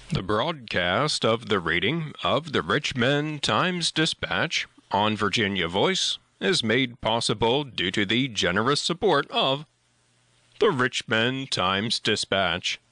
The broadcast of the reading of the Richmond Times-Dispatch on Virginia Voice is made possible due to the generous support of the Richmond Times-Dispatch.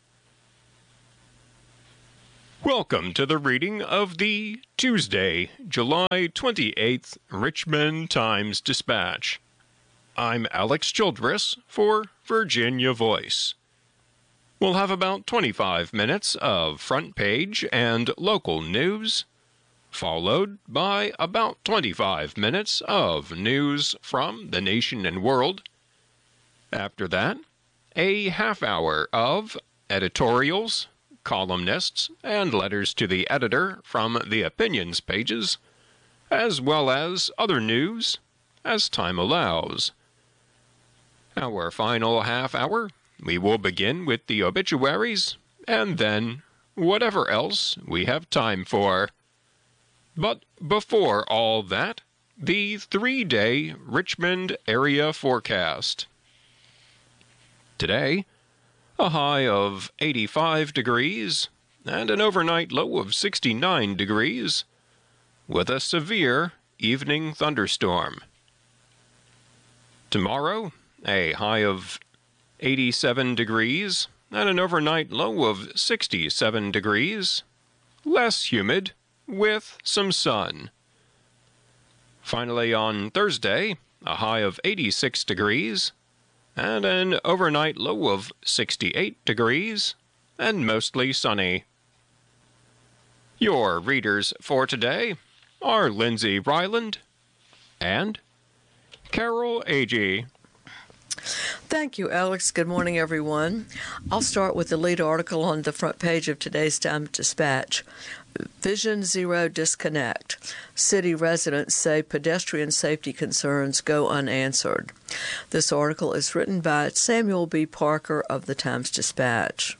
Welcome to the reading of the Tuesday, July 28th Richmond Times-Dispatch. I'm Alex Childress for Virginia Voice. We'll have about 25 minutes of front page and local news, followed by about 25 minutes of news from the nation and world. After that, a half hour of editorials, columnists, and letters to the editor from the opinions pages, as well as other news as time allows. Our final half hour, we will begin with the obituaries, and then whatever else we have time for. But before all that, the 3-day Richmond area forecast. Today, a high of 85 degrees and an overnight low of 69 degrees, with a severe evening thunderstorm. Tomorrow, a high of 87 degrees and an overnight low of 67 degrees, less humid with some sun. Finally, on Thursday, a high of 86 degrees and an overnight low of 68 degrees and mostly sunny. Your readers for today are Lindsay Ryland and Carol Agee. Thank you, Alex. Good morning, everyone. I'll start with the lead article on the front page of today's Times-Dispatch. Vision Zero disconnect. City residents say pedestrian safety concerns go unanswered. This article is written by Samuel B. Parker of the Times-Dispatch.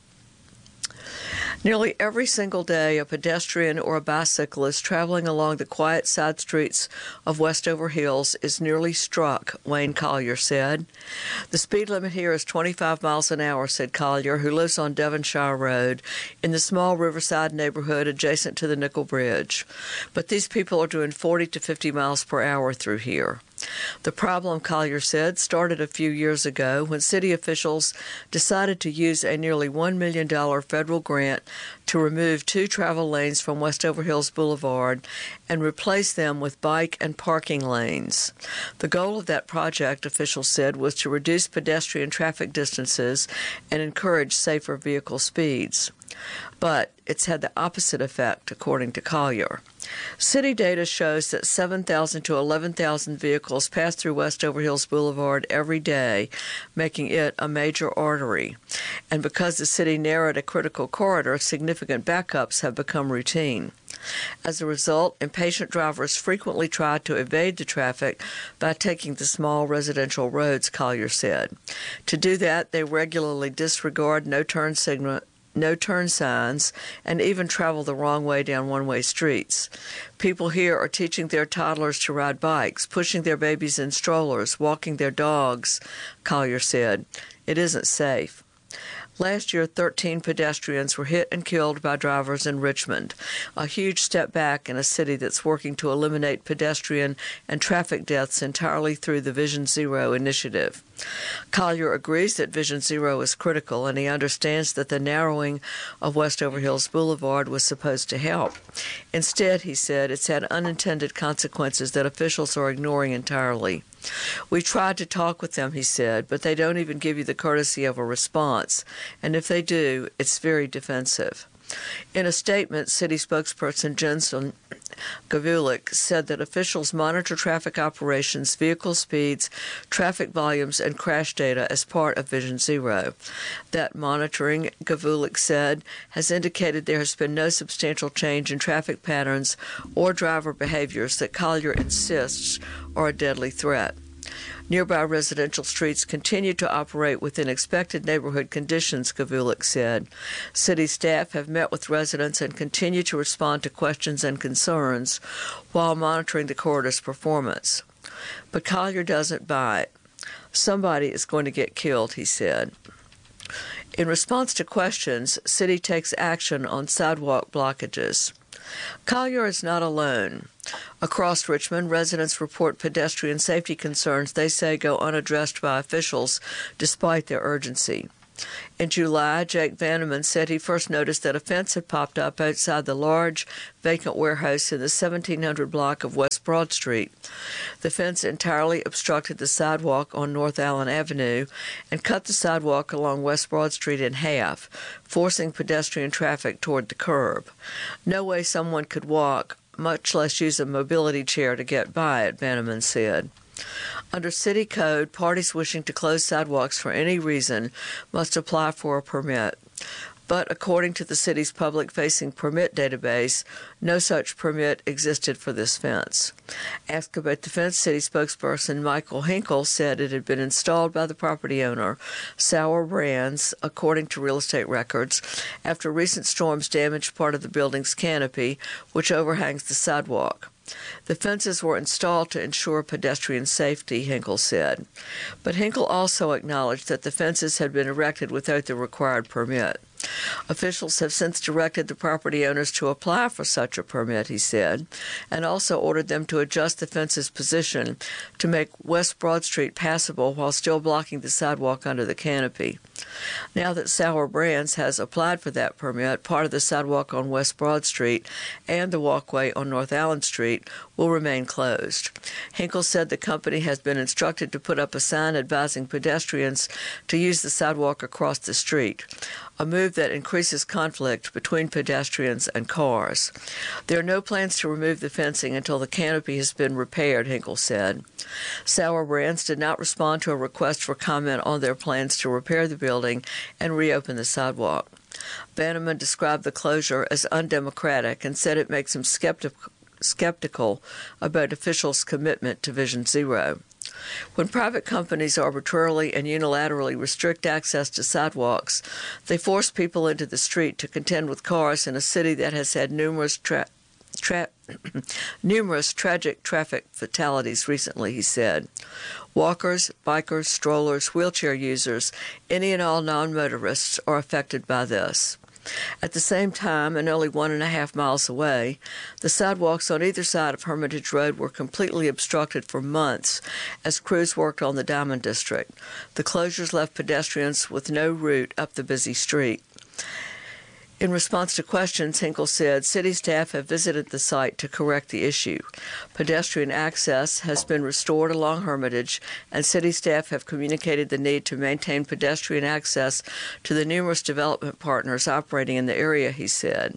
Nearly every single day, a pedestrian or a bicyclist traveling along the quiet side streets of Westover Hills is nearly struck, Wayne Collier said. The speed limit here is 25 miles an hour, said Collier, who lives on Devonshire Road in the small Riverside neighborhood adjacent to the Nickel Bridge. But these people are doing 40 to 50 miles per hour through here. The problem, Collier said, started a few years ago when city officials decided to use a nearly $1 million federal grant to remove 2 travel lanes from Westover Hills Boulevard and replace them with bike and parking lanes. The goal of that project, officials said, was to reduce pedestrian traffic distances and encourage safer vehicle speeds. But it's had the opposite effect, according to Collier. City data shows that 7,000 to 11,000 vehicles pass through Westover Hills Boulevard every day, making it a major artery. And because the city narrowed a critical corridor, significant backups have become routine. As a result, impatient drivers frequently try to evade the traffic by taking the small residential roads, Collier said. To do that, they regularly disregard no-turn signs, and even travel the wrong way down one-way streets. People here are teaching their toddlers to ride bikes, pushing their babies in strollers, walking their dogs, Collier said. It isn't safe. Last year, 13 pedestrians were hit and killed by drivers in Richmond, a huge step back in a city that's working to eliminate pedestrian and traffic deaths entirely through the Vision Zero initiative. Collier agrees that Vision Zero is critical, and he understands that the narrowing of Westover Hills Boulevard was supposed to help. Instead, he said, it's had unintended consequences that officials are ignoring entirely. We tried to talk with them, he said, but they don't even give you the courtesy of a response, and if they do, it's very defensive. In a statement, city spokesperson Jensen Gavulik said that officials monitor traffic operations, vehicle speeds, traffic volumes, and crash data as part of Vision Zero. That monitoring, Gavulik said, has indicated there has been no substantial change in traffic patterns or driver behaviors that Collier insists are a deadly threat. Nearby residential streets continue to operate within expected neighborhood conditions, Gavulik said. City staff have met with residents and continue to respond to questions and concerns while monitoring the corridor's performance. But Collier doesn't buy it. Somebody is going to get killed, he said. In response to questions, city takes action on sidewalk blockages. Collier is not alone. Across Richmond, residents report pedestrian safety concerns they say go unaddressed by officials despite their urgency. In July, Jake Vanneman said he first noticed that a fence had popped up outside the large, vacant warehouse in the 1700 block of West Broad Street. The fence entirely obstructed the sidewalk on North Allen Avenue and cut the sidewalk along West Broad Street in half, forcing pedestrian traffic toward the curb. No way someone could walk, much less use a mobility chair to get by it, Vanneman said. Under city code, parties wishing to close sidewalks for any reason must apply for a permit. But according to the city's public-facing permit database, no such permit existed for this fence. Asked about the fence, city spokesperson Michael Hinkle said it had been installed by the property owner, Sauer Brands, according to real estate records, after recent storms damaged part of the building's canopy, which overhangs the sidewalk. The fences were installed to ensure pedestrian safety, Hinkle said. But Hinkle also acknowledged that the fences had been erected without the required permit. Officials have since directed the property owners to apply for such a permit, he said, and also ordered them to adjust the fence's position to make West Broad Street passable while still blocking the sidewalk under the canopy. Now that Sauer Brands has applied for that permit, part of the sidewalk on West Broad Street and the walkway on North Allen Street will remain closed. Hinkle said the company has been instructed to put up a sign advising pedestrians to use the sidewalk across the street, a move that increases conflict between pedestrians and cars. There are no plans to remove the fencing until the canopy has been repaired, Hinkle said. Sauer Brands did not respond to a request for comment on their plans to repair the building and reopen the sidewalk. Vanneman described the closure as undemocratic and said it makes him skeptical about officials' commitment to Vision Zero. When private companies arbitrarily and unilaterally restrict access to sidewalks, they force people into the street to contend with cars in a city that has had numerous tragic traffic fatalities recently, he said. Walkers, bikers, strollers, wheelchair users, any and all non-motorists are affected by this. At the same time, and only 1.5 miles away, the sidewalks on either side of Hermitage Road were completely obstructed for months as crews worked on the Diamond District. The closures left pedestrians with no route up the busy street. In response to questions, Hinkle said city staff have visited the site to correct the issue. Pedestrian access has been restored along Hermitage, and city staff have communicated the need to maintain pedestrian access to the numerous development partners operating in the area, he said.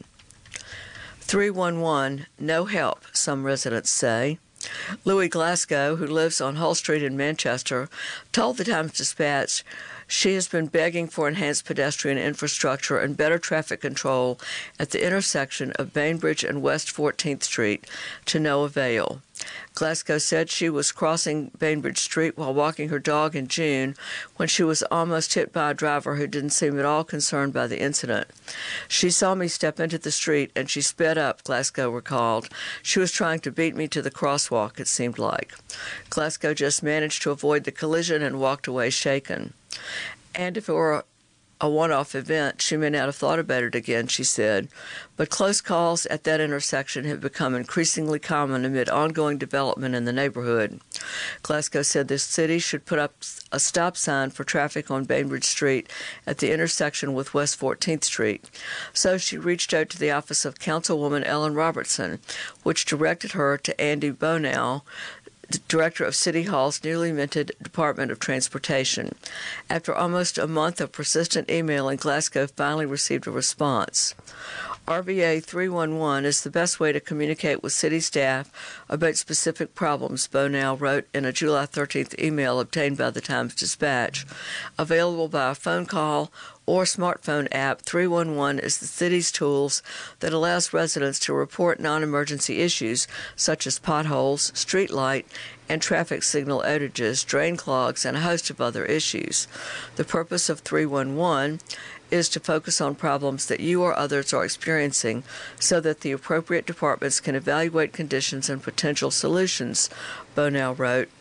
311, no help, some residents say. Louis Glasgow, who lives on Hull Street in Manchester, told the Times-Dispatch she has been begging for enhanced pedestrian infrastructure and better traffic control at the intersection of Bainbridge and West 14th Street to no avail. Glasgow said she was crossing Bainbridge Street while walking her dog in June when she was almost hit by a driver who didn't seem at all concerned by the incident. She saw me step into the street and she sped up, Glasgow recalled. She was trying to beat me to the crosswalk, it seemed like. Glasgow just managed to avoid the collision and walked away shaken. And if it were a one-off event, she may not have thought about it again, she said. But close calls at that intersection have become increasingly common amid ongoing development in the neighborhood. Glasgow said the city should put up a stop sign for traffic on Bainbridge Street at the intersection with West 14th Street. So she reached out to the office of Councilwoman Ellen Robertson, which directed her to Andy Bonow, director of City Hall's newly minted Department of Transportation. After almost a month of persistent emailing, Glasgow finally received a response. RVA 311 is the best way to communicate with city staff about specific problems, Bonow wrote in a July 13th email obtained by the Times-Dispatch. Available by a phone call or smartphone app, 311 is the city's tools that allows residents to report non-emergency issues such as potholes, street light, and traffic signal outages, drain clogs, and a host of other issues. The purpose of 311 is to focus on problems that you or others are experiencing so that the appropriate departments can evaluate conditions and potential solutions, Bonow wrote.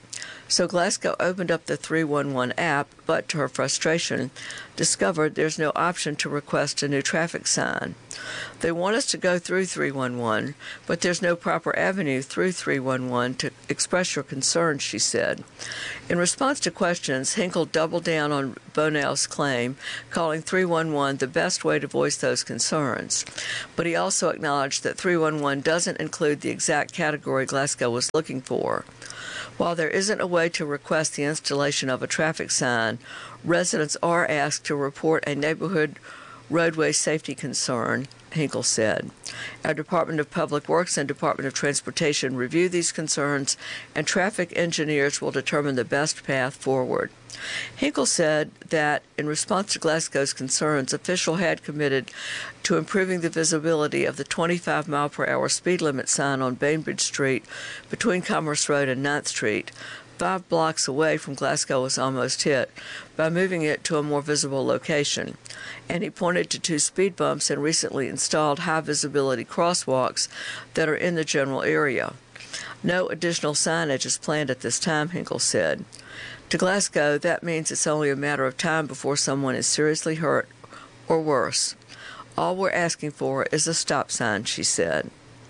So Glasgow opened up the 311 app, but to her frustration, discovered there's no option to request a new traffic sign. They want us to go through 311, but there's no proper avenue through 311 to express your concerns, she said. In response to questions, Hinkle doubled down on Bonell's claim, calling 311 the best way to voice those concerns. But he also acknowledged that 311 doesn't include the exact category Glasgow was looking for. While there isn't a way to request the installation of a traffic sign, residents are asked to report a neighborhood roadway safety concern, Hinkle said. Our Department of Public Works and Department of Transportation review these concerns, and traffic engineers will determine the best path forward. Hinkle said that in response to Glasgow's concerns, officials had committed to improving the visibility of the 25-mile-per-hour speed limit sign on Bainbridge Street between Commerce Road and 9th Street, 5 blocks away from Glasgow was almost hit, by moving it to a more visible location. And he pointed to 2 speed bumps and recently installed high-visibility crosswalks that are in the general area. No additional signage is planned at this time, Hinkle said. To Glasgow, that means it's only a matter of time before someone is seriously hurt or worse. All we're asking for is a stop sign, she said.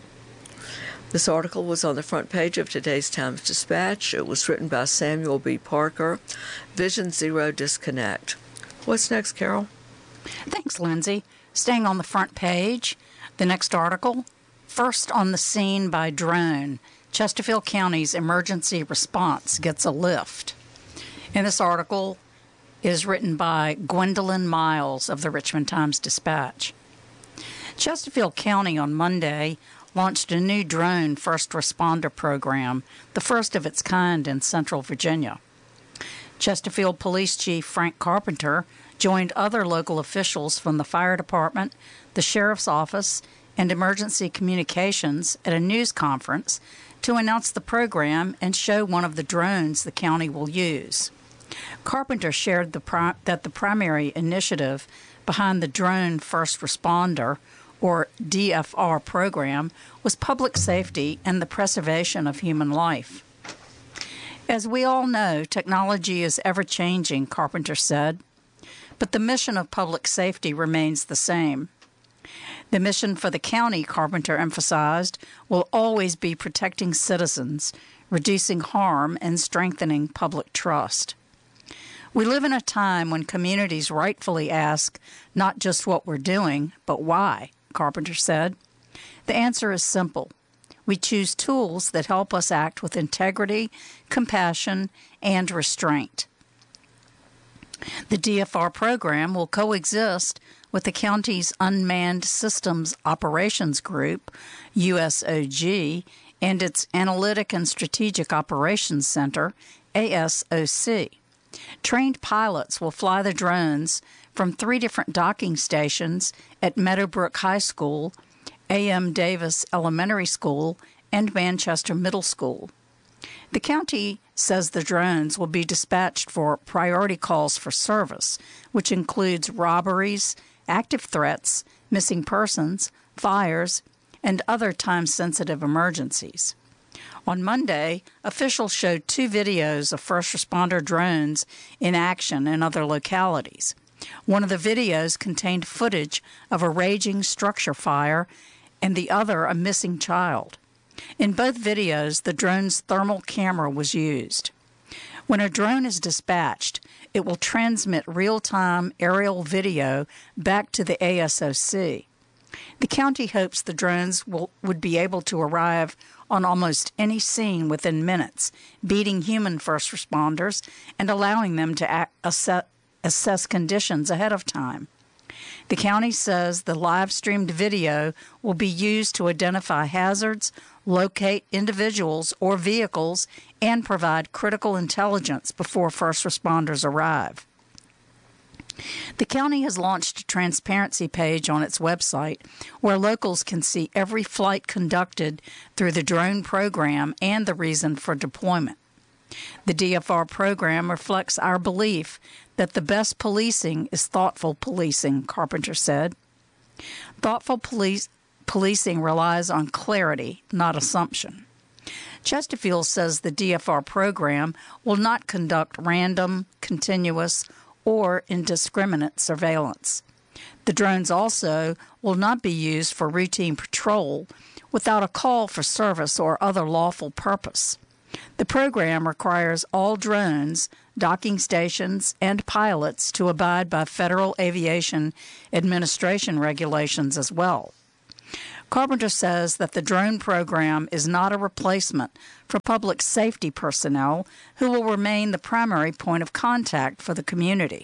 This article was on the front page of today's Times-Dispatch. It was written by Samuel B. Parker. Vision Zero Disconnect. What's next, Carol? Thanks, Lindsay. Staying on the front page, the next article, First on the Scene by Drone. Chesterfield County's emergency response gets a lift. And this article is written by Gwendolyn Miles of the Richmond Times-Dispatch. Chesterfield County on Monday launched a new drone first responder program, the first of its kind in Central Virginia. Chesterfield Police Chief Frank Carpenter joined other local officials from the fire department, the sheriff's office, and emergency communications at a news conference to announce the program and show one of the drones the county will use. Carpenter shared that the primary initiative behind the Drone First Responder, or DFR program, was public safety and the preservation of human life. As we all know, technology is ever-changing, Carpenter said, but the mission of public safety remains the same. The mission for the county, Carpenter emphasized, will always be protecting citizens, reducing harm, and strengthening public trust. We live in a time when communities rightfully ask not just what we're doing, but why, Carpenter said. The answer is simple. We choose tools that help us act with integrity, compassion, and restraint. The DFR program will coexist with the county's Unmanned Systems Operations Group, USOG, and its Analytic and Strategic Operations Center, ASOC. Trained pilots will fly the drones from 3 different docking stations at Meadowbrook High School, A.M. Davis Elementary School, and Manchester Middle School. The county says the drones will be dispatched for priority calls for service, which includes robberies, active threats, missing persons, fires, and other time-sensitive emergencies. On Monday, officials showed 2 videos of first responder drones in action in other localities. One of the videos contained footage of a raging structure fire and the other a missing child. In both videos, the drone's thermal camera was used. When a drone is dispatched, it will transmit real-time aerial video back to the ASOC. The county hopes the drones would be able to arrive on almost any scene within minutes, beating human first responders and allowing them to assess conditions ahead of time. The county says the live-streamed video will be used to identify hazards, locate individuals or vehicles, and provide critical intelligence before first responders arrive. The county has launched a transparency page on its website where locals can see every flight conducted through the drone program and the reason for deployment. The DFR program reflects our belief that the best policing is thoughtful policing, Carpenter said. Thoughtful policing relies on clarity, not assumption. Chesterfield says the DFR program will not conduct random, continuous, or indiscriminate surveillance. The drones also will not be used for routine patrol without a call for service or other lawful purpose. The program requires all drones, docking stations, and pilots to abide by Federal Aviation Administration regulations as well. Carpenter says that the drone program is not a replacement for public safety personnel who will remain the primary point of contact for the community.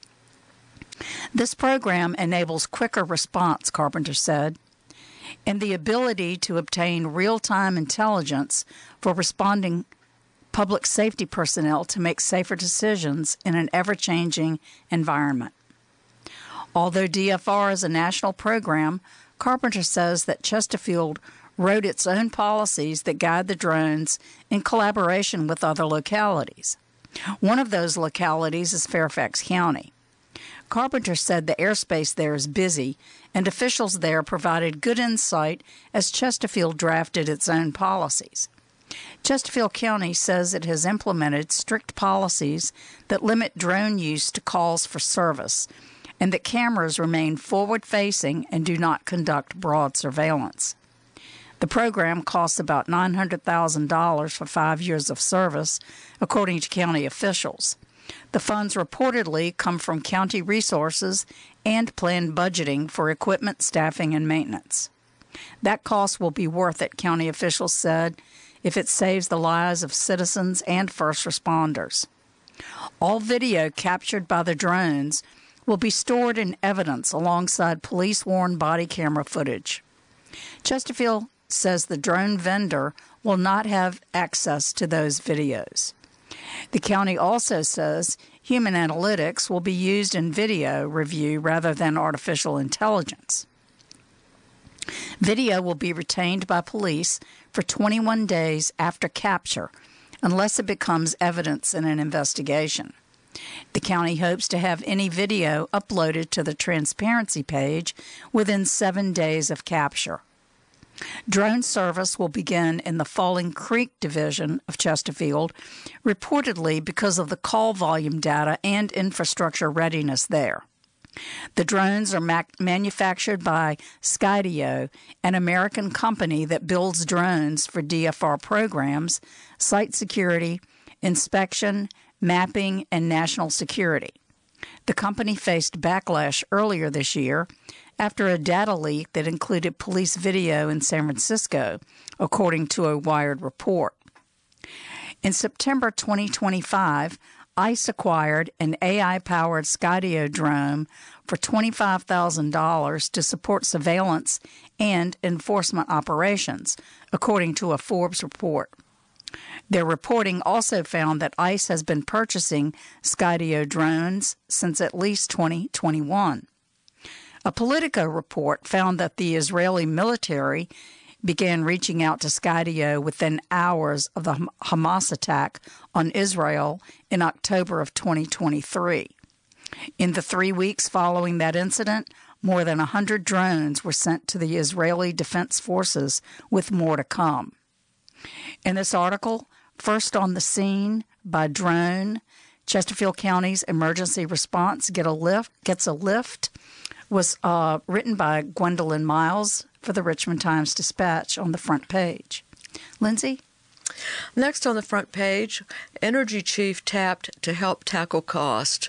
This program enables quicker response, Carpenter said, and the ability to obtain real-time intelligence for responding public safety personnel to make safer decisions in an ever-changing environment. Although DFR is a national program, Carpenter says that Chesterfield wrote its own policies that guide the drones in collaboration with other localities. One of those localities is Fairfax County. Carpenter said the airspace there is busy, and officials there provided good insight as Chesterfield drafted its own policies. Chesterfield County says it has implemented strict policies that limit drone use to calls for service, and that cameras remain forward-facing and do not conduct broad surveillance. The program costs about $900,000 for 5 years of service, according to county officials. The funds reportedly come from county resources and planned budgeting for equipment, staffing, and maintenance. That cost will be worth it, county officials said, if it saves the lives of citizens and first responders. All video captured by the drones will be stored in evidence alongside police-worn body camera footage. Chesterfield says the drone vendor will not have access to those videos. The county also says human analytics will be used in video review rather than artificial intelligence. Video will be retained by police for 21 days after capture, unless it becomes evidence in an investigation. The county hopes to have any video uploaded to the transparency page within 7 days of capture. Drone service will begin in the Falling Creek division of Chesterfield, reportedly because of the call volume data and infrastructure readiness there. The drones are manufactured by Skydio, an American company that builds drones for DFR programs, site security, inspection, mapping, and national security. The company faced backlash earlier this year after a data leak that included police video in San Francisco, according to a Wired report. In September 2025, ICE acquired an AI-powered Skydio drone for $25,000 to support surveillance and enforcement operations, according to a Forbes report. Their reporting also found that ICE has been purchasing Skydio drones since at least 2021. A Politico report found that the Israeli military began reaching out to Skydio within hours of the Hamas attack on Israel in October of 2023. In the 3 weeks following that incident, more than 100 drones were sent to the Israeli Defense Forces, with more to come. In this article, First on the Scene by Drone, Chesterfield County's Emergency Response Gets a Lift, was written by Gwendolyn Miles for the Richmond Times-Dispatch on the front page. Lindsay? Next on the front page, Energy Chief Tapped to Help Tackle Cost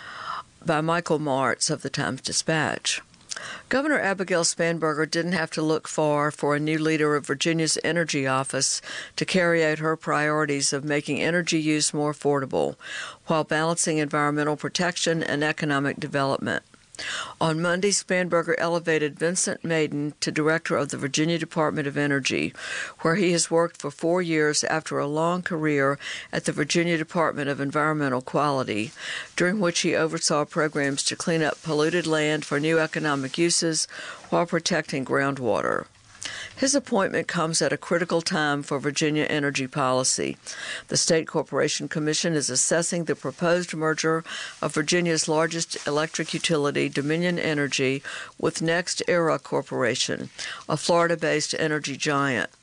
by Michael Martz of the Times-Dispatch. Governor Abigail Spanberger didn't have to look far for a new leader of Virginia's Energy Office to carry out her priorities of making energy use more affordable while balancing environmental protection and economic development. On Monday, Spanberger elevated Vincent Maiden to director of the Virginia Department of Energy, where he has worked for 4 years after a long career at the Virginia Department of Environmental Quality, during which he oversaw programs to clean up polluted land for new economic uses while protecting groundwater. His appointment comes at a critical time for Virginia energy policy. The State Corporation Commission is assessing the proposed merger of Virginia's largest electric utility, Dominion Energy, with NextEra Corporation, a Florida-based energy giant.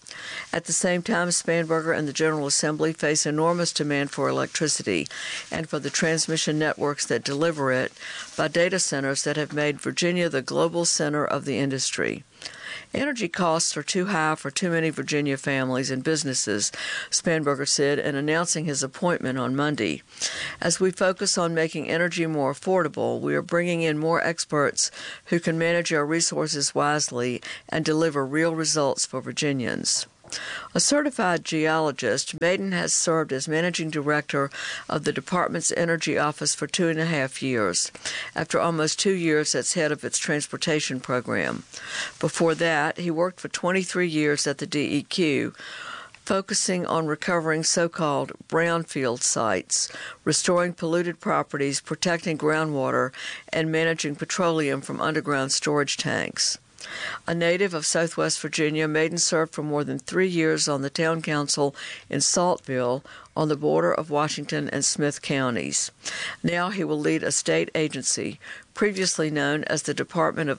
At the same time, Spanberger and the General Assembly face enormous demand for electricity and for the transmission networks that deliver it by data centers that have made Virginia the global center of the industry. Energy costs are too high for too many Virginia families and businesses, Spanberger said in announcing his appointment on Monday. As we focus on making energy more affordable, we are bringing in more experts who can manage our resources wisely and deliver real results for Virginians. A certified geologist, Maiden has served as managing director of the department's energy office for 2.5 years, after almost 2 years as head of its transportation program. Before that, he worked for 23 years at the DEQ, focusing on recovering so-called brownfield sites, restoring polluted properties, protecting groundwater, and managing petroleum from underground storage tanks. A native of Southwest Virginia, Maiden served for more than 3 years on the town council in Saltville on the border of Washington and Smith counties. Now he will lead a state agency, previously known as the Department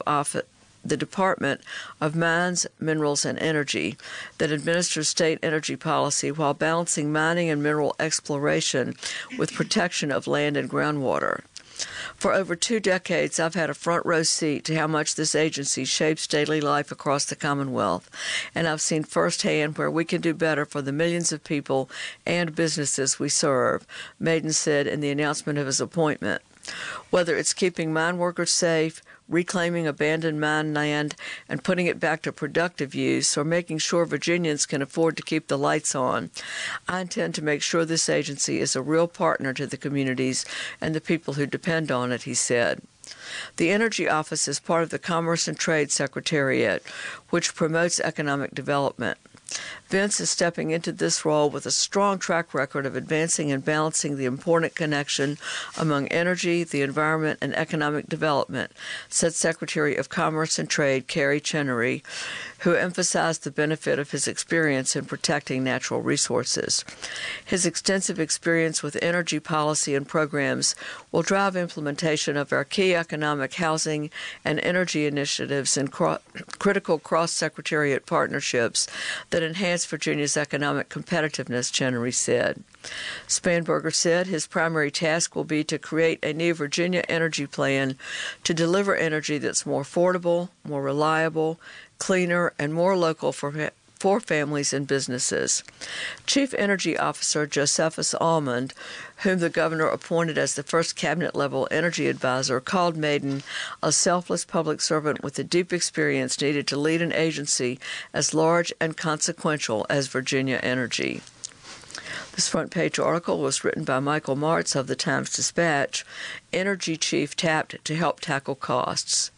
of Mines, Minerals, and Energy, that administers state energy policy while balancing mining and mineral exploration with protection of land and groundwater. For over 2 decades, I've had a front row seat to how much this agency shapes daily life across the Commonwealth, and I've seen firsthand where we can do better for the millions of people and businesses we serve, Maiden said in the announcement of his appointment. Whether it's keeping mine workers safe, reclaiming abandoned mine land and putting it back to productive use, or making sure Virginians can afford to keep the lights on, I intend to make sure this agency is a real partner to the communities and the people who depend on it, he said. The Energy Office is part of the Commerce and Trade Secretariat, which promotes economic development. Vince is stepping into this role with a strong track record of advancing and balancing the important connection among energy, the environment, and economic development, said Secretary of Commerce and Trade Kerry Chenery, who emphasized the benefit of his experience in protecting natural resources. His extensive experience with energy policy and programs will drive implementation of our key economic, housing, and energy initiatives and critical cross-secretariat partnerships that enhance Virginia's economic competitiveness, Chenery said. Spanberger said his primary task will be to create a new Virginia energy plan to deliver energy that's more affordable, more reliable, cleaner, and more local for families and businesses. Chief Energy Officer Josephus Almond, whom the governor appointed as the first cabinet-level energy advisor, called Maiden a selfless public servant with the deep experience needed to lead an agency as large and consequential as Virginia Energy. This front page article was written by Michael Martz of the Times-Dispatch, Energy Chief tapped to help tackle costs.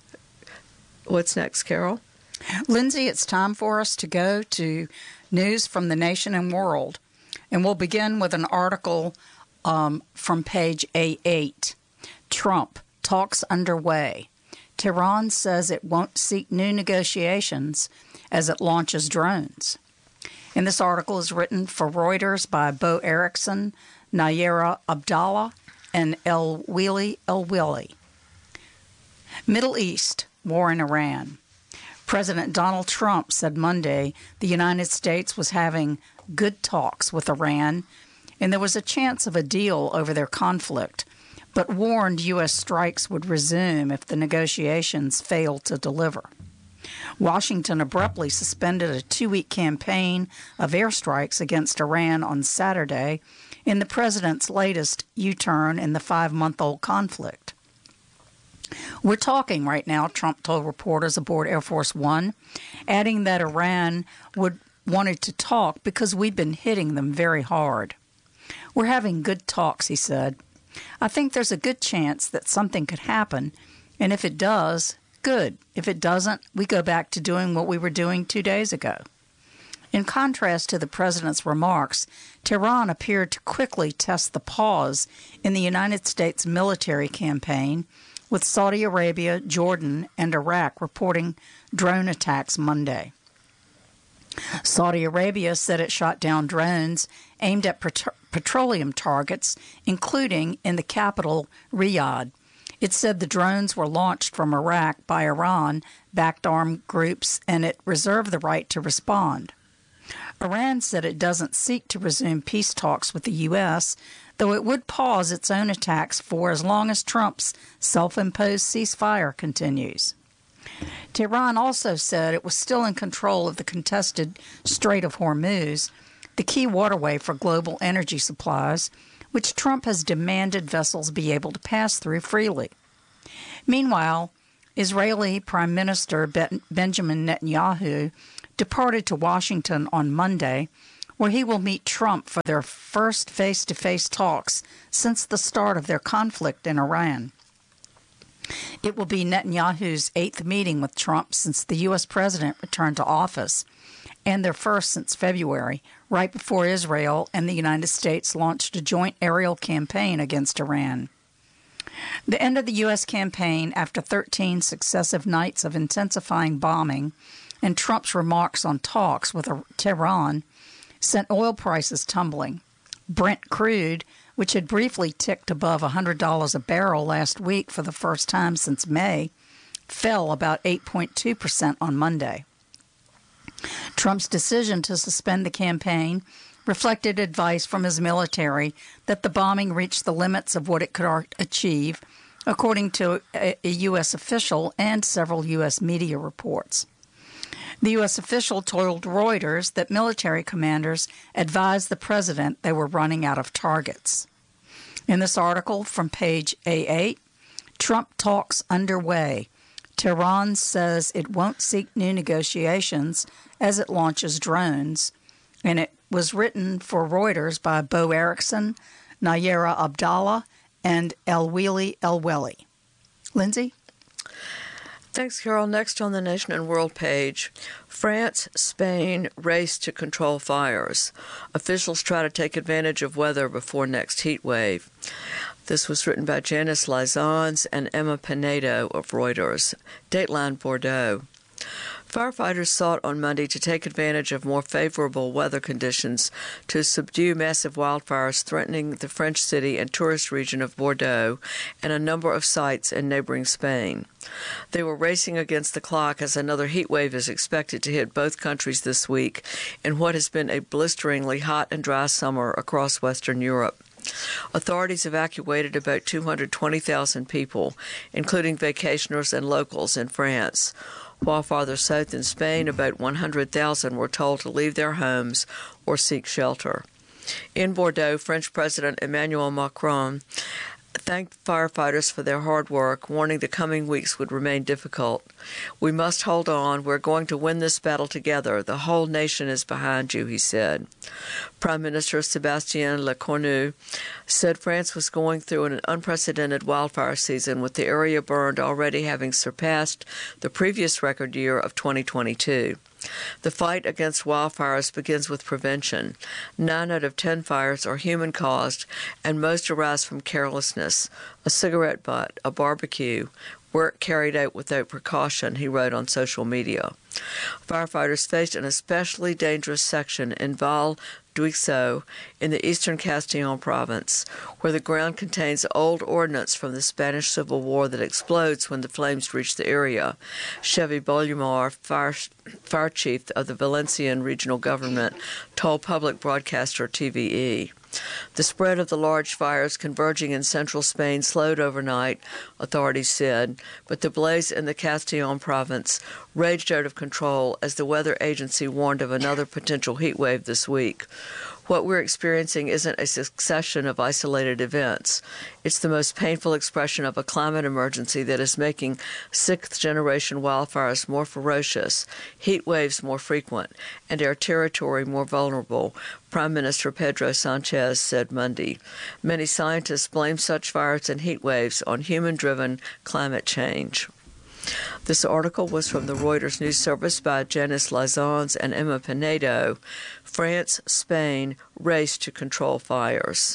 What's next, Carol? Lindsay, it's time for us to go to news from the nation and world. And we'll begin with an article from page A8. Trump, talks underway. Tehran says it won't seek new negotiations as it launches drones. And this article is written for Reuters by Bo Erickson, Nayera Abdallah, and El-Wili El-Wili. Middle East, war in Iran. President Donald Trump said Monday the United States was having good talks with Iran, and there was a chance of a deal over their conflict, but warned U.S. strikes would resume if the negotiations failed to deliver. Washington abruptly suspended a 2-week campaign of airstrikes against Iran on Saturday in the president's latest U-turn in the 5-month-old conflict. We're talking right now, Trump told reporters aboard Air Force One, adding that Iran wanted to talk because we've been hitting them very hard. We're having good talks, he said. I think there's a good chance that something could happen, and if it does, good. If it doesn't, we go back to doing what we were doing 2 days ago. In contrast to the president's remarks, Tehran appeared to quickly test the pause in the United States military campaign, with Saudi Arabia, Jordan, and Iraq reporting drone attacks Monday. Saudi Arabia said it shot down drones aimed at petroleum targets, including in the capital, Riyadh. It said the drones were launched from Iraq by Iran-backed armed groups, and it reserved the right to respond. Iran said it doesn't seek to resume peace talks with the U.S., though it would pause its own attacks for as long as Trump's self-imposed ceasefire continues. Tehran also said it was still in control of the contested Strait of Hormuz, the key waterway for global energy supplies, which Trump has demanded vessels be able to pass through freely. Meanwhile, Israeli Prime Minister Benjamin Netanyahu departed to Washington on Monday, where he will meet Trump for their first face-to-face talks since the start of their conflict in Iran. It will be Netanyahu's 8th meeting with Trump since the U.S. president returned to office, and their first since February, right before Israel and the United States launched a joint aerial campaign against Iran. The end of the U.S. campaign after 13 successive nights of intensifying bombing and Trump's remarks on talks with Tehran sent oil prices tumbling. Brent crude, which had briefly ticked above $100 a barrel last week for the first time since May, fell about 8.2% on Monday. Trump's decision to suspend the campaign reflected advice from his military that the bombing reached the limits of what it could achieve, according to a U.S. official and several U.S. media reports. The U.S. official told Reuters that military commanders advised the president they were running out of targets. In this article from page A8, Trump talks underway. Tehran says it won't seek new negotiations as it launches drones, and it was written for Reuters by Bo Erickson, Nayera Abdallah, and Elweli Elweli. Lindsay? Thanks, Carol. Next on the Nation and World page, France, Spain race to control fires. Officials try to take advantage of weather before next heat wave. This was written by Janice Lizons and Emma Pinedo of Reuters. Dateline Bordeaux. Firefighters sought on Monday to take advantage of more favorable weather conditions to subdue massive wildfires threatening the French city and tourist region of Bordeaux and a number of sites in neighboring Spain. They were racing against the clock as another heat wave is expected to hit both countries this week in what has been a blisteringly hot and dry summer across Western Europe. Authorities evacuated about 220,000 people, including vacationers and locals in France. While farther south in Spain, about 100,000 were told to leave their homes or seek shelter. In Bordeaux, French President Emmanuel Macron thanked firefighters for their hard work, warning the coming weeks would remain difficult. "We must hold on. We're going to win this battle together. The whole nation is behind you," he said. Prime Minister Sébastien Lecornu said France was going through an unprecedented wildfire season, with the area burned already having surpassed the previous record year of 2022. The fight against wildfires begins with prevention. 9 out of 10 fires are human-caused, and most arise from carelessness, a cigarette butt, a barbecue, work carried out without precaution, he wrote on social media. Firefighters faced an especially dangerous section in Val d'Uixot in the eastern Castillon province, where the ground contains old ordnance from the Spanish Civil War that explodes when the flames reach the area. Chevy Bolumar, fire chief of the Valencian regional government, told public broadcaster TVE. The spread of the large fires converging in central Spain slowed overnight, authorities said, but the blaze in the Castillon province raged out of control as the weather agency warned of another potential heat wave this week. What we're experiencing isn't a succession of isolated events. It's the most painful expression of a climate emergency that is making sixth-generation wildfires more ferocious, heat waves more frequent, and our territory more vulnerable, Prime Minister Pedro Sanchez said Monday. Many scientists blame such fires and heat waves on human-driven climate change. This article was from the Reuters News Service by Janice Lizons and Emma Pinedo. France, Spain race to control fires.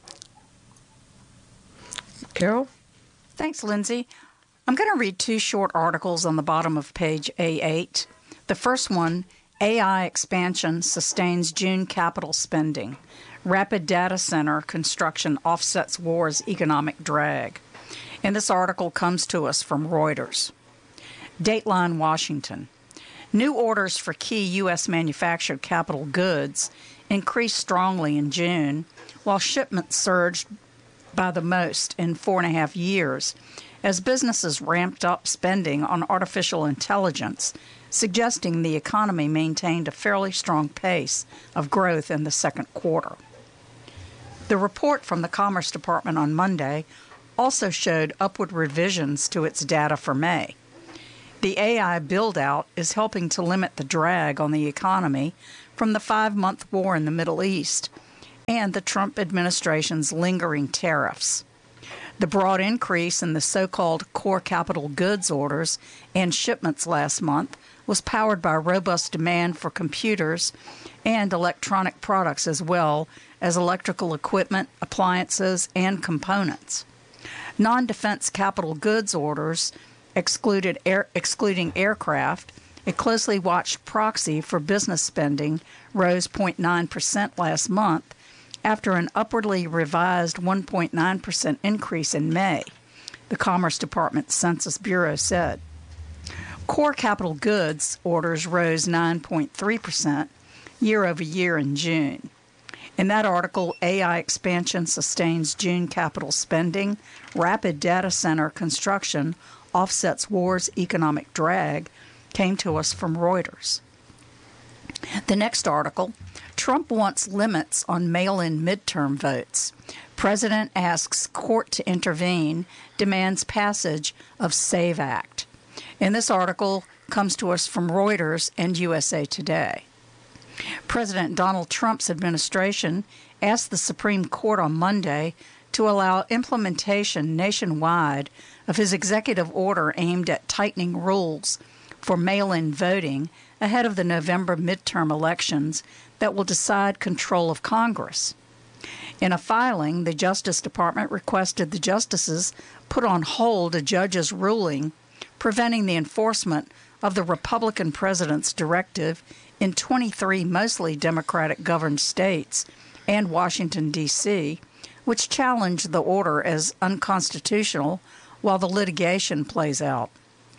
Carol? Thanks, Lindsay. I'm going to read 2 short articles on the bottom of page A8. The first one, AI expansion sustains June capital spending. Rapid data center construction offsets war's economic drag. And this article comes to us from Reuters. Dateline Washington. New orders for key U.S. manufactured capital goods increased strongly in June, while shipments surged by the most in 4.5 years, as businesses ramped up spending on artificial intelligence, suggesting the economy maintained a fairly strong pace of growth in the second quarter. The report from the Commerce Department on Monday also showed upward revisions to its data for May. The AI build-out is helping to limit the drag on the economy from the 5-month war in the Middle East and the Trump administration's lingering tariffs. The broad increase in the so-called core capital goods orders and shipments last month was powered by robust demand for computers and electronic products, as well as electrical equipment, appliances, and components. Non-defense capital goods orders, excluding aircraft, a closely watched proxy for business spending, rose 0.9% last month after an upwardly revised 1.9% increase in May, the Commerce Department Census Bureau said. Core capital goods orders rose 9.3% year over year in June. In that article, AI expansion sustains June capital spending, rapid data center construction offsets war's economic drag, came to us from Reuters. The next article, Trump wants limits on mail-in midterm votes. President asks court to intervene, demands passage of SAVE Act. And this article comes to us from Reuters and USA Today. President Donald Trump's administration asked the Supreme Court on Monday to allow implementation nationwide of his executive order aimed at tightening rules for mail-in voting ahead of the November midterm elections that will decide control of Congress. In a filing, the Justice Department requested the justices put on hold a judge's ruling preventing the enforcement of the Republican president's directive in 23 mostly Democratic-governed states and Washington, D.C., which challenged the order as unconstitutional while the litigation plays out.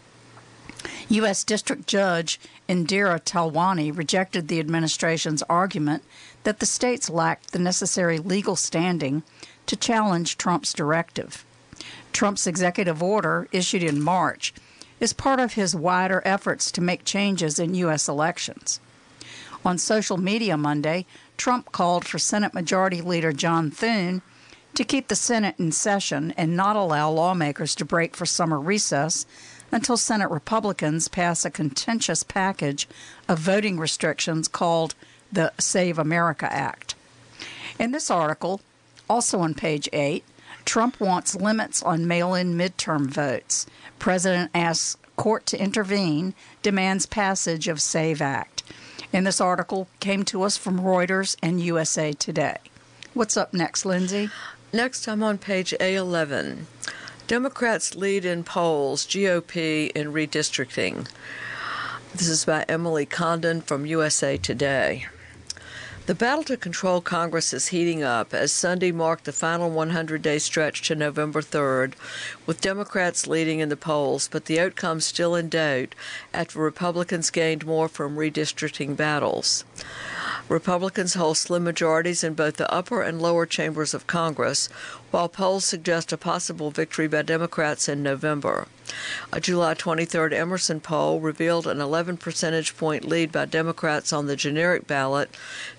U.S. District Judge Indira Talwani rejected the administration's argument that the states lacked the necessary legal standing to challenge Trump's directive. Trump's executive order, issued in March, is part of his wider efforts to make changes in U.S. elections. On social media Monday, Trump called for Senate Majority Leader John Thune to keep the Senate in session and not allow lawmakers to break for summer recess until Senate Republicans pass a contentious package of voting restrictions called the Save America Act. In this article, also on page 8, Trump wants limits on mail-in midterm votes. President asks court to intervene, demands passage of SAVE Act. And this article came to us from Reuters and USA Today. What's up next, Lindsay? Next, I'm on page A11. Democrats lead in polls, GOP in redistricting. This is by Emily Condon from USA Today. The battle to control Congress is heating up as Sunday marked the final 100-day stretch to November 3rd, with Democrats leading in the polls, but the outcome still in doubt after Republicans gained more from redistricting battles. Republicans hold slim majorities in both the upper and lower chambers of Congress, while polls suggest a possible victory by Democrats in November. A July 23rd Emerson poll revealed an 11 percentage point lead by Democrats on the generic ballot,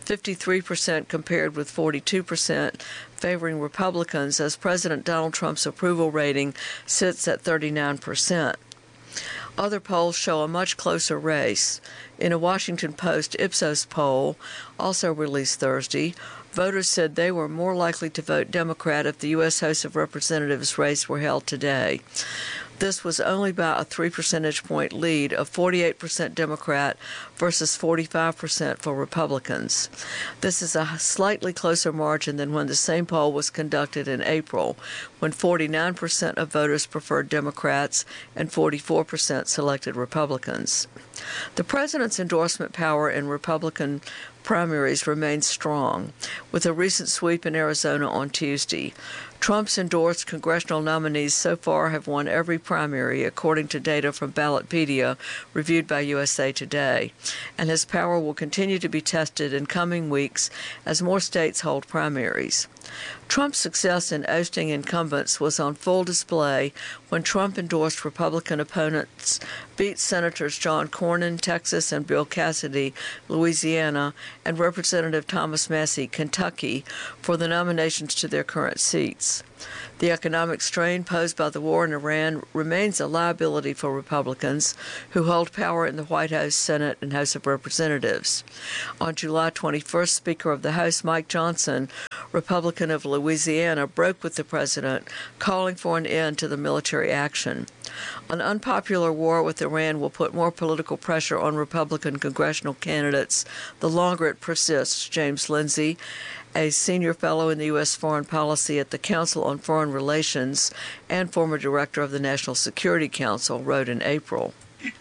53% compared with 42%, favoring Republicans, as President Donald Trump's approval rating sits at 39%. Other polls show a much closer race. In a Washington Post Ipsos poll, also released Thursday, voters said they were more likely to vote Democrat if the U.S. House of Representatives race were held today. This was only by a 3 percentage point lead of 48% Democrat versus 45% for Republicans. This is a slightly closer margin than when the same poll was conducted in April, when 49% of voters preferred Democrats and 44% selected Republicans. The president's endorsement power in Republican primaries remains strong, with a recent sweep in Arizona on Tuesday. Trump's endorsed congressional nominees so far have won every primary, according to data from Ballotpedia reviewed by USA Today, and his power will continue to be tested in coming weeks as more states hold primaries. Trump's success in ousting incumbents was on full display when Trump-endorsed Republican opponents beat Senators John Cornyn, Texas, and Bill Cassidy, Louisiana, and Representative Thomas Massie, Kentucky, for the nominations to their current seats. The economic strain posed by the war in Iran remains a liability for Republicans who hold power in the White House, Senate, and House of Representatives. On July 21st, Speaker of the House Mike Johnson, Republican of Louisiana, broke with the president, calling for an end to the military action. An unpopular war with Iran will put more political pressure on Republican congressional candidates the longer it persists, James Lindsay, a senior fellow in the U.S. Foreign Policy at the Council on Foreign Relations and former director of the National Security Council, wrote in April.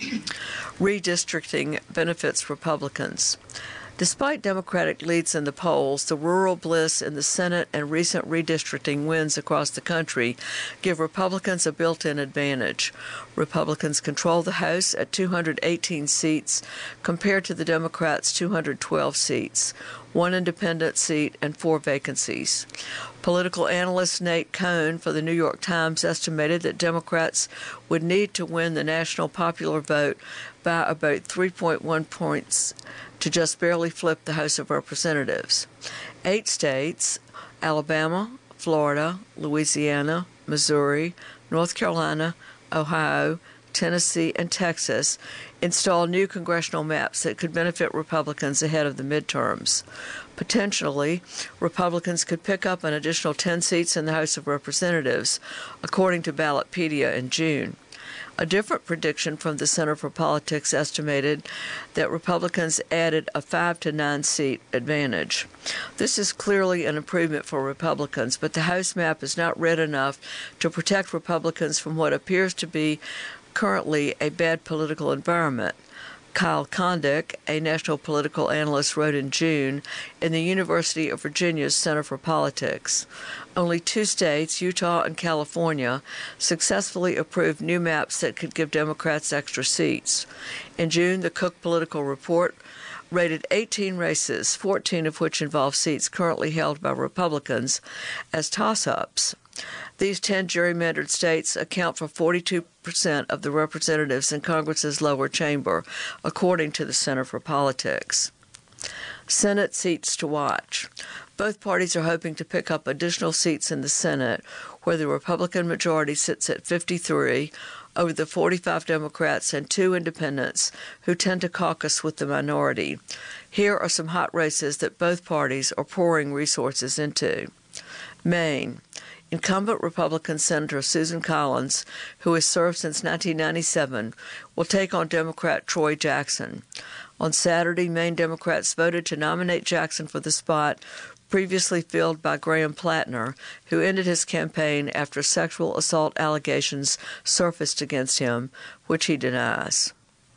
Redistricting benefits Republicans. Despite Democratic leads in the polls, the rural bliss in the Senate and recent redistricting wins across the country give Republicans a built-in advantage. Republicans control the House at 218 seats compared to the Democrats' 212 seats, 1 independent seat, and 4 vacancies. Political analyst Nate Cohn for the New York Times estimated that Democrats would need to win the national popular vote by about 3.1 points to just barely flip the House of Representatives. 8 states, Alabama, Florida, Louisiana, Missouri, North Carolina, Ohio, Tennessee, and Texas, installed new congressional maps that could benefit Republicans ahead of the midterms. Potentially, Republicans could pick up an additional 10 seats in the House of Representatives, according to Ballotpedia in June. A different prediction from the Center for Politics estimated that Republicans added a 5 to 9 seat advantage. This is clearly an improvement for Republicans, but the House map is not red enough to protect Republicans from what appears to be currently a bad political environment. Kyle Kondik, a national political analyst, wrote in June in the University of Virginia's Center for Politics. Only 2 states, Utah and California, successfully approved new maps that could give Democrats extra seats. In June, the Cook Political Report rated 18 races, 14 of which involve seats currently held by Republicans, as toss-ups. These 10 gerrymandered states account for 42% of the representatives in Congress's lower chamber, according to the Center for Politics. Senate seats to watch. Both parties are hoping to pick up additional seats in the Senate, where the Republican majority sits at 53 over the 45 Democrats and 2 independents who tend to caucus with the minority. Here are some hot races that both parties are pouring resources into. Maine. Incumbent Republican Senator Susan Collins, who has served since 1997, will take on Democrat Troy Jackson. On Saturday, Maine Democrats voted to nominate Jackson for the spot previously filled by Graham Plattner, who ended his campaign after sexual assault allegations surfaced against him, which he denies.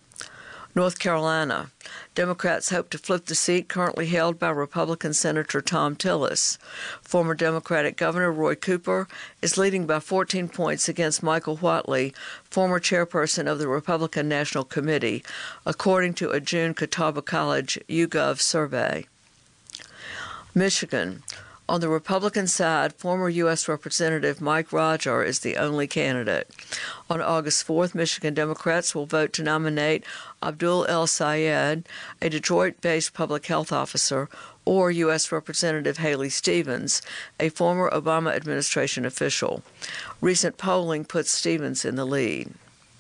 North Carolina. Democrats hope to flip the seat currently held by Republican Senator Thom Tillis. Former Democratic Governor Roy Cooper is leading by 14 points against Michael Whatley, former chairperson of the Republican National Committee, according to a June Catawba College YouGov survey. Michigan. On the Republican side, former U.S. Representative Mike Roger is the only candidate. On August 4th, Michigan Democrats will vote to nominate Abdul El Sayed, a Detroit-based public health officer, or U.S. Representative Haley Stevens, a former Obama administration official. Recent polling puts Stevens in the lead.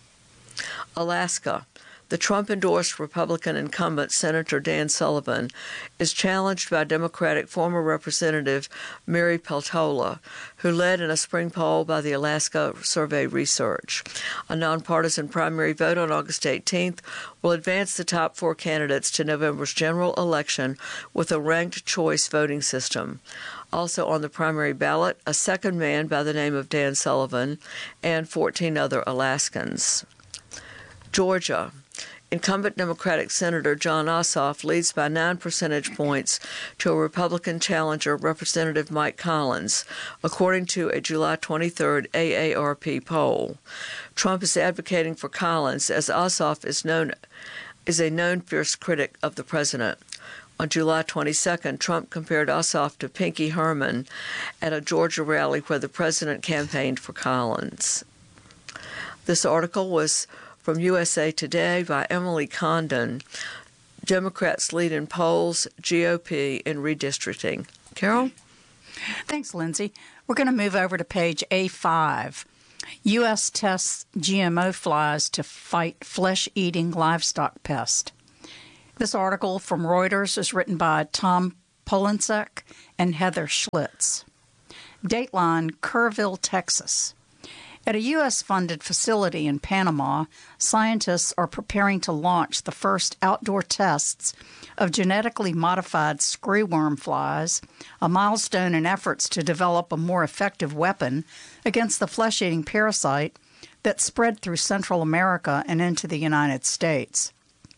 Alaska. The Trump-endorsed Republican incumbent Senator Dan Sullivan is challenged by Democratic former Representative Mary Peltola, who led in a spring poll by the Alaska Survey Research. A nonpartisan primary vote on August 18th will advance the top 4 candidates to November's general election with a ranked choice voting system. Also on the primary ballot, a second man by the name of Dan Sullivan and 14 other Alaskans. Georgia. Incumbent Democratic Senator Jon Ossoff leads by 9 percentage points to a Republican challenger, Representative Mike Collins, according to a July 23rd AARP poll. Trump is advocating for Collins, as Ossoff is a known fierce critic of the president. On July 22nd, Trump compared Ossoff to Pinky Herman at a Georgia rally where the president campaigned for Collins. This article was from USA Today by Emily Condon. Democrats lead in polls, GOP in redistricting. Carol? Thanks, Lindsay. We're going to move over to page A5. U.S. tests GMO flies to fight flesh-eating livestock pest. This article from Reuters is written by Tom Polinsek and Heather Schlitz. Dateline, Kerrville, Texas. At a U.S.-funded facility in Panama, scientists are preparing to launch the first outdoor tests of genetically modified screwworm flies, a milestone in efforts to develop a more effective weapon against the flesh-eating parasite that spread through Central America and into the United States.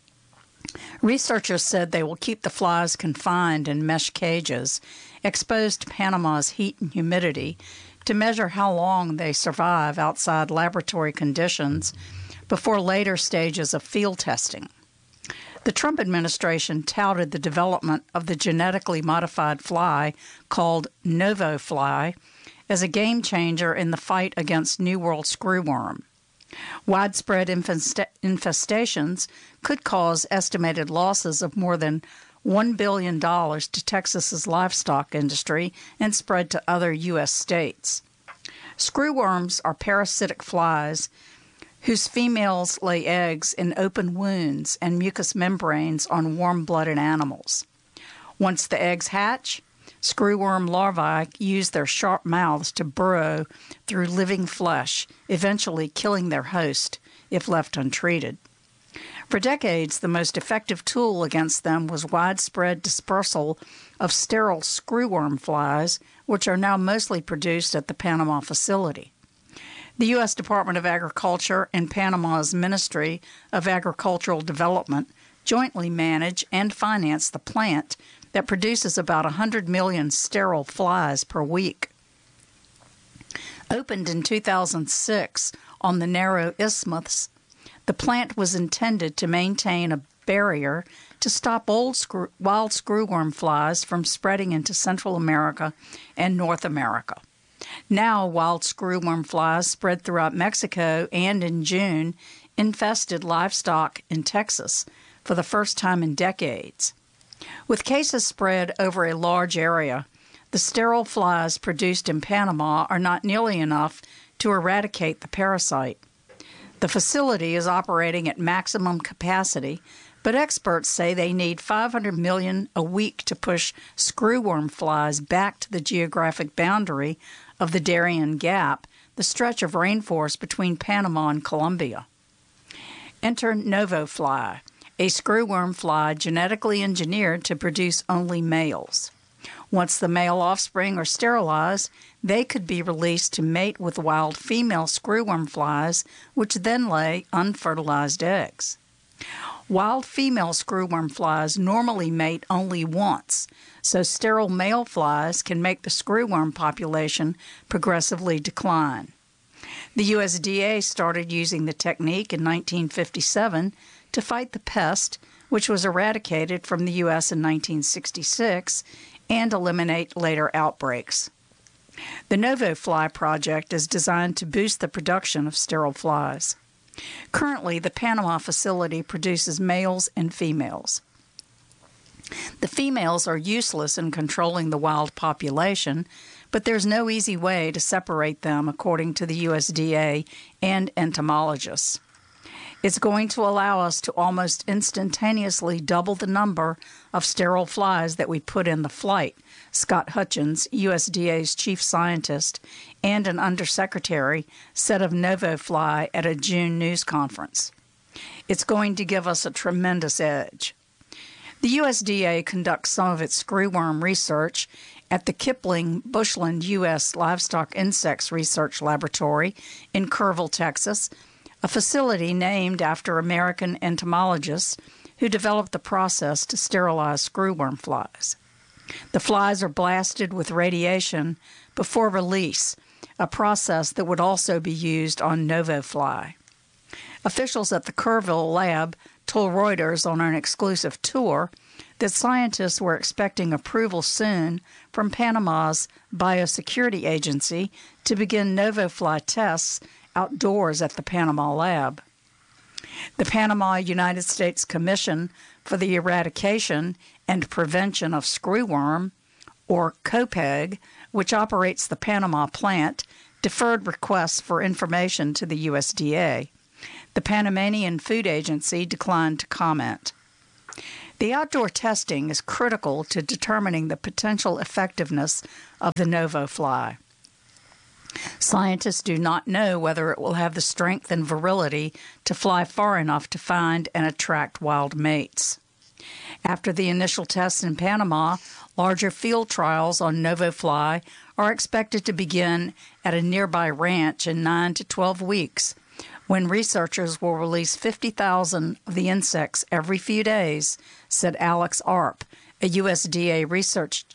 Researchers said they will keep the flies confined in mesh cages, exposed to Panama's heat and humidity, to measure how long they survive outside laboratory conditions before later stages of field testing. The Trump administration touted the development of the genetically modified fly called NovoFly as a game changer in the fight against New World screwworm. Widespread infestations could cause estimated losses of more than $1 billion to Texas's livestock industry and spread to other U.S. states. Screwworms are parasitic flies whose females lay eggs in open wounds and mucous membranes on warm-blooded animals. Once the eggs hatch, screwworm larvae use their sharp mouths to burrow through living flesh, eventually killing their host if left untreated. For decades, the most effective tool against them was widespread dispersal of sterile screwworm flies, which are now mostly produced at the Panama facility. The U.S. Department of Agriculture and Panama's Ministry of Agricultural Development jointly manage and finance the plant that produces about 100 million sterile flies per week. Opened in 2006 on the narrow isthmus, the plant was intended to maintain a barrier to stop wild screwworm flies from spreading into Central America and North America. Now, wild screwworm flies spread throughout Mexico and in June infested livestock in Texas for the first time in decades. With cases spread over a large area, the sterile flies produced in Panama are not nearly enough to eradicate the parasite. The facility is operating at maximum capacity, but experts say they need 500 million a week to push screwworm flies back to the geographic boundary of the Darien Gap, the stretch of rainforest between Panama and Colombia. Enter NovoFly, a screwworm fly genetically engineered to produce only males. Once the male offspring are sterilized, they could be released to mate with wild female screwworm flies, which then lay unfertilized eggs. Wild female screwworm flies normally mate only once, so sterile male flies can make the screwworm population progressively decline. The USDA started using the technique in 1957 to fight the pest, which was eradicated from the U.S. in 1966, and eliminate later outbreaks. The NovoFly project is designed to boost the production of sterile flies. Currently, the Panama facility produces males and females. The females are useless in controlling the wild population, but there's no easy way to separate them, according to the USDA and entomologists. It's going to allow us to almost instantaneously double the number of sterile flies that we put in the flight, Scott Hutchins, USDA's chief scientist and an undersecretary, said of NovoFly at a June news conference. It's going to give us a tremendous edge. The USDA conducts some of its screwworm research at the Kipling Bushland U.S. Livestock Insects Research Laboratory in Kerrville, Texas, a facility named after American entomologists who developed the process to sterilize screwworm flies. The flies are blasted with radiation before release, a process that would also be used on NovoFly. Officials at the Kerrville lab told Reuters on an exclusive tour that scientists were expecting approval soon from Panama's Biosecurity Agency to begin NovoFly tests outdoors at the Panama lab. The Panama United States Commission for the Eradication and Prevention of Screwworm, or COPEG, which operates the Panama plant, deferred requests for information to the USDA. The Panamanian Food Agency declined to comment. The outdoor testing is critical to determining the potential effectiveness of the NovoFly. Scientists do not know whether it will have the strength and virility to fly far enough to find and attract wild mates. After the initial tests in Panama, larger field trials on NovoFly are expected to begin at a nearby ranch in 9 to 12 weeks, when researchers will release 50,000 of the insects every few days, said Alex Arp, a USDA research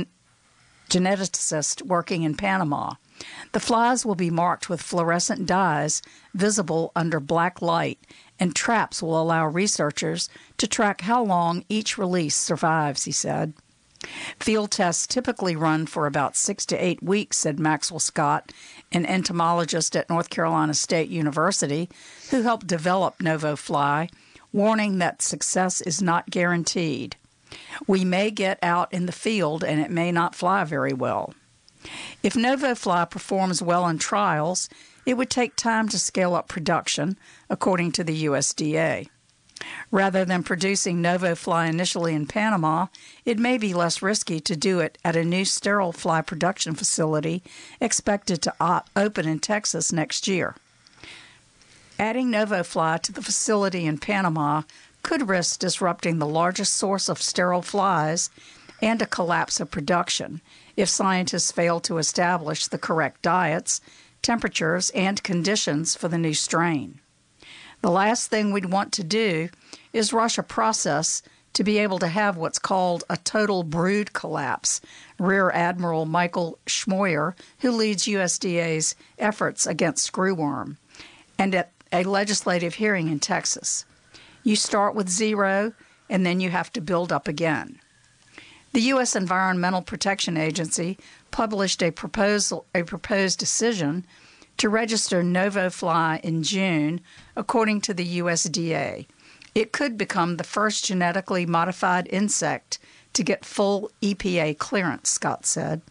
geneticist working in Panama. The flies will be marked with fluorescent dyes visible under black light, and traps will allow researchers to track how long each release survives, he said. Field tests typically run for about 6 to 8 weeks, said Maxwell Scott, an entomologist at North Carolina State University who helped develop NovoFly, warning that success is not guaranteed. We may get out in the field and it may not fly very well. If NovoFly performs well in trials, it would take time to scale up production, according to the USDA. Rather than producing NovoFly initially in Panama, it may be less risky to do it at a new sterile fly production facility expected to open in Texas next year. Adding NovoFly to the facility in Panama could risk disrupting the largest source of sterile flies and a collapse of production if scientists fail to establish the correct diets, temperatures, and conditions for the new strain. The last thing we'd want to do is rush a process to be able to have what's called a total brood collapse, Rear Admiral Michael Schmoyer, who leads USDA's efforts against screwworm, and at a legislative hearing in Texas. You start with zero, and then you have to build up again. The U.S. Environmental Protection Agency published a proposed decision to register NovoFly in June, according to the USDA. It could become the first genetically modified insect to get full EPA clearance, Scott said.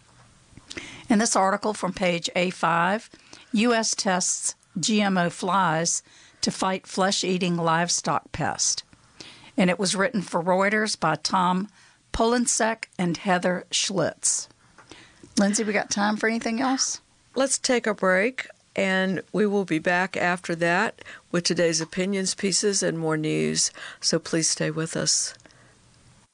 In this article from page A5, U.S. tests GMO flies to fight flesh-eating livestock pest. And it was written for Reuters by Tom Polensek and Heather Schlitz. Lindsay, we got time for anything else? Let's take a break, and we will be back after that with today's opinions pieces and more news. So please stay with us.